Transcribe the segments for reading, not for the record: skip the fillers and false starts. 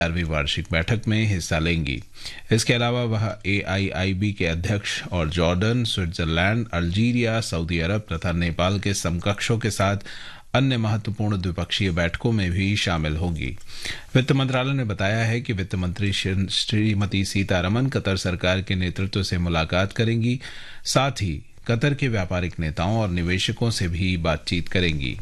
11वीं वार्षिक बैठक में हिस्सा लेंगी। इसके अलावा वह AIIB के अध्यक्ष और जॉर्डन, स्विट्जरलैंड, अल्जीरिया, सऊदी अरब तथा नेपाल के समकक्षों के साथ अन्य महत्वपूर्ण द्विपक्षीय बैठकों में भी शामिल होगी। वित्त मंत्रालय ने बताया है कि वित्त मंत्री श्रीमती सीतारमन कतर सरकार के नेतृत्व से मुलाकात करेंगी, साथ ही कतर के व्यापारिक नेताओं और निवेशकों से भी बातचीत करेंगी।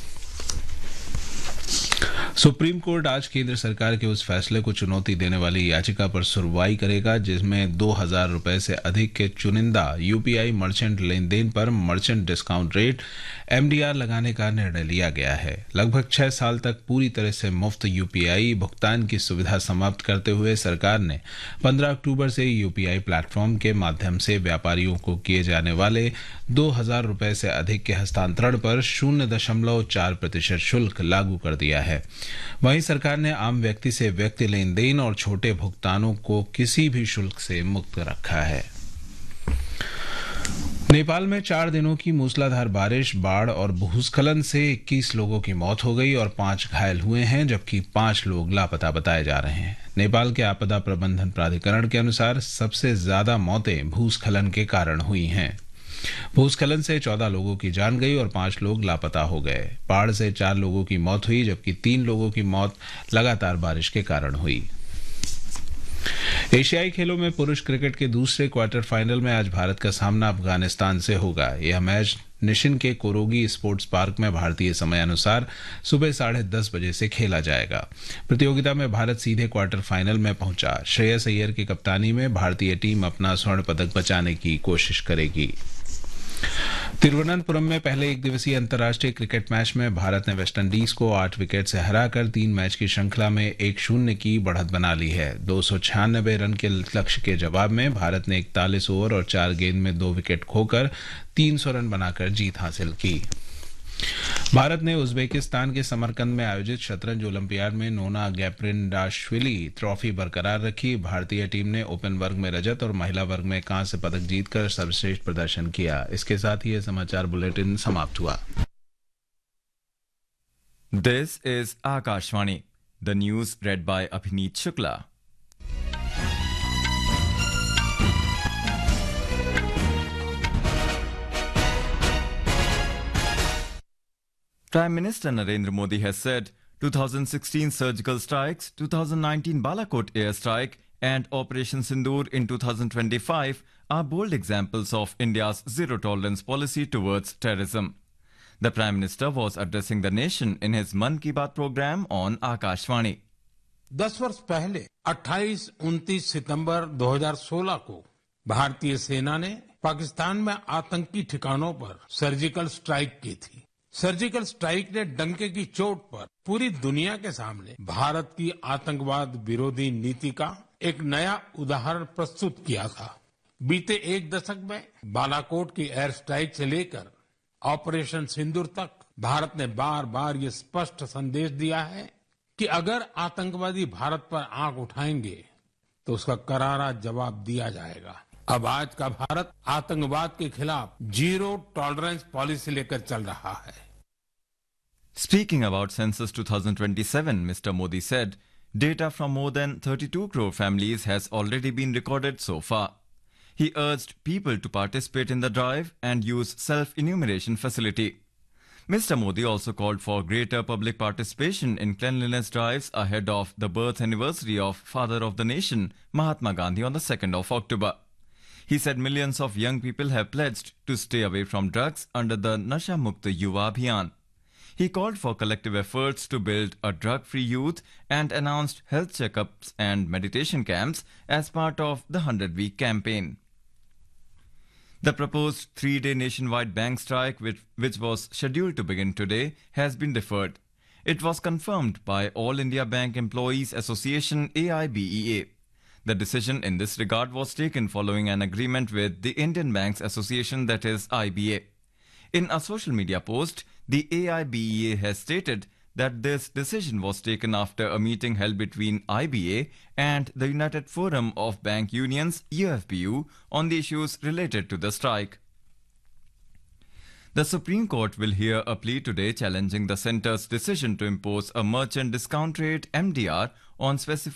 सुप्रीम कोर्ट आज केंद्र सरकार के उस फैसले को चुनौती देने वाली याचिका पर सुनवाई करेगा जिसमें 2,000 रुपए से अधिक के चुनिंदा UPI मर्चेंट लेन देन पर मर्चेंट डिस्काउंट रेट MDR लगाने का निर्णय लिया गया है। लगभग 6 साल तक पूरी तरह से मुफ्त UPI भुगतान की सुविधा समाप्त करते हुए सरकार ने 15 अक्टूबर से UPI प्लेटफॉर्म के माध्यम से व्यापारियों को किए जाने वाले 2,000 रुपए से अधिक के हस्तांतरण पर 0.4% शुल्क लागू कर दिया है। वहीं सरकार ने आम व्यक्ति से व्यक्ति लेन देन और छोटे भुगतानों को किसी भी शुल्क से मुक्त रखा है। नेपाल में 4 दिनों की मूसलाधार बारिश, बाढ़ और भूस्खलन से 21 लोगों की मौत हो गई और 5 घायल हुए हैं, जबकि 5 लोग लापता बताए जा रहे हैं। नेपाल के आपदा प्रबंधन प्राधिकरण के अनुसार सबसे ज्यादा मौतें भूस्खलन के कारण हुई हैं। भूस्खलन से 14 लोगों की जान गई और 5 लोग लापता हो गए। बाढ़ से 4 लोगों की मौत हुई, जबकि 3 लोगों की मौत लगातार बारिश के कारण हुई। एशियाई खेलों में पुरुष क्रिकेट के दूसरे क्वार्टर फाइनल में आज भारत का सामना अफगानिस्तान से होगा। यह मैच निशिन के कोरोगी स्पोर्ट्स पार्क में भारतीय समय अनुसार सुबह 10:30 बजे से खेला जाएगा। प्रतियोगिता में भारत सीधे क्वार्टर फाइनल में पहुंचा। श्रेयस अय्यर की कप्तानी में भारतीय टीम अपना स्वर्ण पदक बचाने की कोशिश करेगी। तिरुवनंतपुरम में पहले एक दिवसीय अंतर्राष्ट्रीय क्रिकेट मैच में भारत ने वेस्टइंडीज को 8 विकेट से हराकर 3 मैच की श्रृंखला में 1-0 की बढ़त बना ली है। 296 रन के लक्ष्य के जवाब में भारत ने 41 ओवर और 4 गेंद में 2 विकेट खोकर 300 रन बनाकर जीत हासिल की। भारत ने उज्बेकिस्तान के समरकंद में आयोजित शतरंज ओलंपियाड में नोना गैप्रिंडाशविली ट्रॉफी बरकरार रखी। भारतीय टीम ने ओपन वर्ग में रजत और महिला वर्ग में कांस्य पदक जीतकर सर्वश्रेष्ठ प्रदर्शन किया। इसके साथ ही यह समाचार बुलेटिन समाप्त हुआ। This is Akashvani, the news red bye अभिनीत Shukla. Prime Minister Narendra Modi has said 2016 surgical strikes, 2019 Balakot airstrike and Operation Sindoor in 2025 are bold examples of India's zero-tolerance policy towards terrorism. The Prime Minister was addressing the nation in his Mann Ki Baat program on Akashvani. 10 वर्ष पहले 28-29 सितंबर 2016 को भारतीय सेना ने पाकिस्तान में आतंकी ठिकानों पर सर्जिकल स्ट्राइक की थी। सर्जिकल स्ट्राइक ने डंके की चोट पर पूरी दुनिया के सामने भारत की आतंकवाद विरोधी नीति का एक नया उदाहरण प्रस्तुत किया था। बीते एक दशक में बालाकोट की एयर स्ट्राइक से लेकर ऑपरेशन सिंदूर तक भारत ने बार बार ये स्पष्ट संदेश दिया है कि अगर आतंकवादी भारत पर आंख उठाएंगे तो उसका करारा जवाब दिया जाएगा। अब आज का भारत आतंकवाद के खिलाफ जीरो टॉलरेंस पॉलिसी लेकर चल रहा है। Speaking about Census 2027, Mr. Modi said, data from more than 32 crore families has already been recorded so far. He urged people to participate in the drive and use self-enumeration facility. Mr. Modi also called for greater public participation in cleanliness drives ahead of the birth anniversary of Father of the Nation, Mahatma Gandhi, on the 2nd of October. He said millions of young people have pledged to stay away from drugs under the Nasha Mukta Yuva Abhiyan. He called for collective efforts to build a drug-free youth and announced health checkups and meditation camps as part of the 100-week campaign. The proposed 3-day nationwide bank strike, which was scheduled to begin today, has been deferred. It was confirmed by All India Bank Employees Association AIBEA. The decision in this regard was taken following an agreement with the Indian Banks Association, that is IBA. In a social media post, the AIBEA has stated that this decision was taken after a meeting held between IBA and the United Forum of Bank Unions UFBU on the issues related to the strike. The Supreme Court will hear a plea today challenging the centre's decision to impose a merchant discount rate (MDR) on specific